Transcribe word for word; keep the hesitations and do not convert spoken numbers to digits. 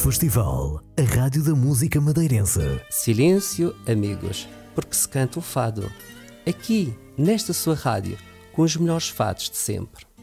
Festival, a rádio da música madeirense. Silêncio, amigos, porque se canta o fado. Aqui, nesta sua rádio, com os melhores fados de sempre.